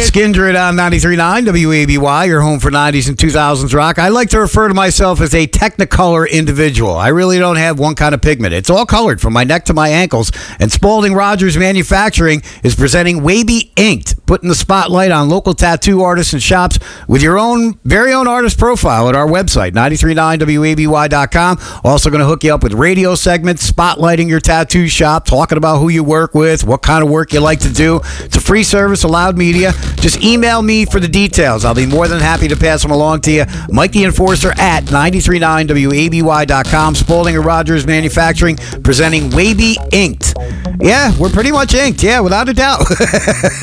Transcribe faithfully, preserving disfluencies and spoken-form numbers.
Skindred on ninety-three point nine W A B Y, your home for nineties and two thousands rock. I like to refer to myself as a Technicolor individual. I really don't have one kind of pigment. It's all colored from my neck to my ankles. And Spalding Rogers Manufacturing is presenting Wavy Inked, putting the spotlight on local tattoo artists and shops with your own very own artist profile at our website, ninety-three point nine W A B Y dot com. Also going to hook you up with radio segments, spotlighting your tattoo shop, talking about who you work with, what kind of work you like to do. It's a free service, allowed media. Just email me for the details. I'll be more than happy to pass them along to you. Mike the Enforcer at ninety-three point nine W A B Y dot com. Spalding and Rogers Manufacturing presenting Wavy Inked. Yeah, we're pretty much inked. Yeah, without a doubt.